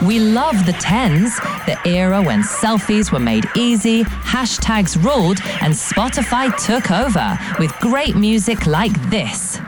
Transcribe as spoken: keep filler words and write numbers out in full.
We love the tens, the era when selfies were made easy, hashtags ruled, and Spotify took over with great music like this.